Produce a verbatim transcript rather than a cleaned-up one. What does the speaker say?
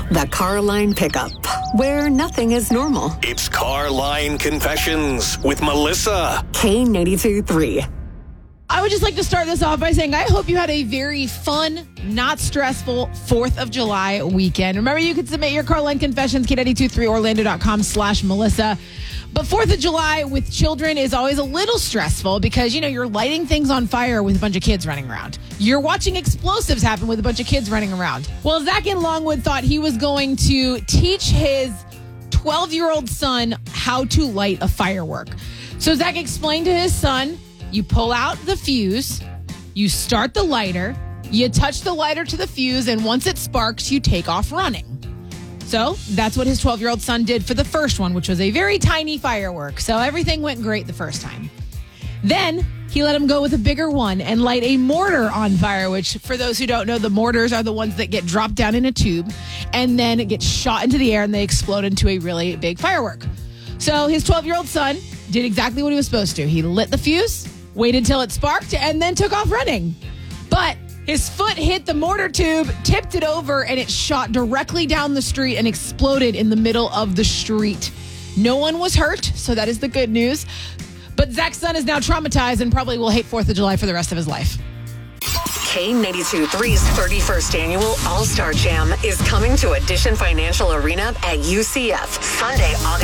the Carline Pickup, where nothing is normal. It's Carline Confessions with Melissa. K ninety-two point three. I would just like to start this off by saying I hope you had a very fun, not stressful fourth of July weekend. Remember, you can submit your Carline Confessions, K ninety-two point three Orlando dot com slash Melissa. But fourth of July with children is always a little stressful because, you know, you're lighting things on fire with a bunch of kids running around. You're watching explosives happen with a bunch of kids running around. Well, Zach in Longwood thought he was going to teach his twelve-year-old son how to light a firework. So Zach explained to his son, you pull out the fuse, you start the lighter, you touch the lighter to the fuse, and once it sparks, you take off running. So that's what his twelve-year-old son did for the first one, which was a very tiny firework. So everything went great the first time. Then he let him go with a bigger one and light a mortar on fire, which for those who don't know, the mortars are the ones that get dropped down in a tube and then it gets shot into the air and they explode into a really big firework. So his twelve-year-old son did exactly what he was supposed to. He lit the fuse, waited till it sparked, and then took off running. But his foot hit the mortar tube, tipped it over, and it shot directly down the street and exploded in the middle of the street. No one was hurt, so that is the good news. But Zach's son is now traumatized and probably will hate fourth of July for the rest of his life. K ninety-two point three's thirty-first Annual All-Star Jam is coming to Addition Financial Arena at U C F Sunday, August